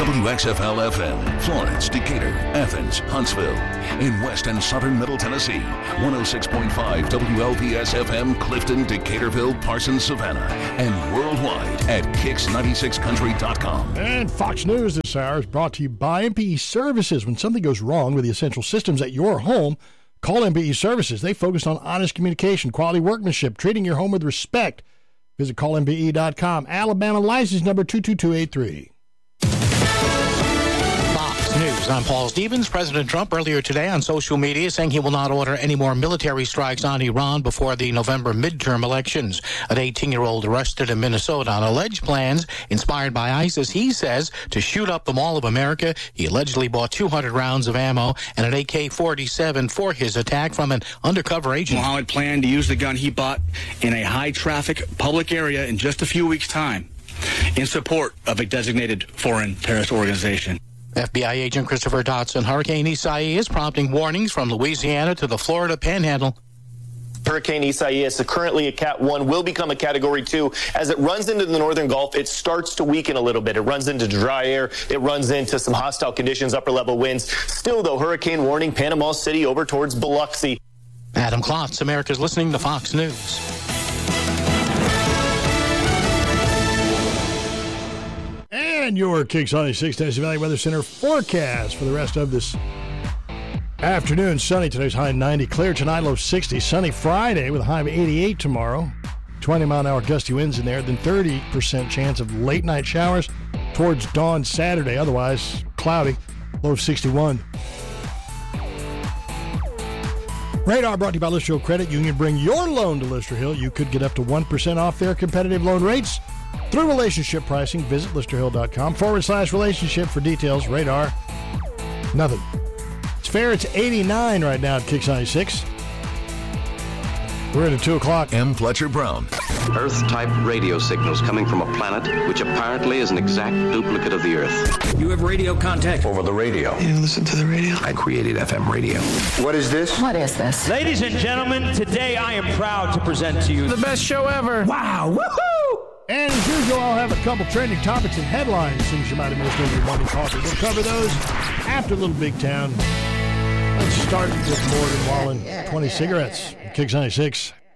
WXFL-FM, Florence, Decatur, Athens, Huntsville. In West and Southern Middle Tennessee, 106.5 WLPS-FM, Clifton, Decaturville, Parsons, Savannah. And worldwide at Kicks96country.com. And Fox News this hour is brought to you by MPE Services. When something goes wrong with the essential systems at your home, call MPE Services. They focus on honest communication, quality workmanship, treating your home with respect. Visit callmpe.com. Alabama license number 22283. News. I'm Paul Stevens. President Trump earlier today on social media saying he will not order any more military strikes on Iran before the November midterm elections. An 18-year-old arrested in Minnesota on alleged plans inspired by ISIS, he says, to shoot up the Mall of America. He allegedly bought 200 rounds of ammo and an AK-47 for his attack from an undercover agent. Mohammed planned to use the gun he bought in a high-traffic public area in just a few weeks' time in support of a designated foreign terrorist organization. FBI agent Christopher Dotson. Hurricane Isaias prompting warnings from Louisiana to the Florida Panhandle. Hurricane Isaias, currently a Cat 1, will become a Category 2. As it runs into the northern Gulf, it starts to weaken a little bit. It runs into dry air. It runs into some hostile conditions, upper-level winds. Still, though, hurricane warning, Panama City over towards Biloxi. Adam Klotz, America's listening to Fox News. And your Kicks 96 Tennessee Valley Weather Center forecast for the rest of this afternoon. Sunny, today's high 90. Clear tonight, low 60. Sunny Friday with a high of 88 tomorrow. 20-mile-an-hour gusty winds in there. Then 30% chance of late-night showers towards dawn Saturday. Otherwise, cloudy, low of 61. Radar brought to you by Lister Hill Credit Union. Bring your loan to Lister Hill. You could get up to 1% off their competitive loan rates. Through relationship pricing, visit listerhill.com/relationship for details. Radar, nothing. It's fair. It's 89 right now at Kicks 96. We're at 2 o'clock. M. Fletcher Brown. Earth-type radio signals coming from a planet which apparently is an exact duplicate of the Earth. You have radio contact. Over the radio. You listen to the radio? I created FM radio. What is this? What is this? Ladies and gentlemen, today I am proud to present to you The best show ever. Wow, woohoo! And as usual, I'll have a couple trending topics and headlines, things you might have missed over your morning coffee. We'll cover those after Little Big Town. Let's start with Morgan Wallen, 20 cigarettes, Kicks 96.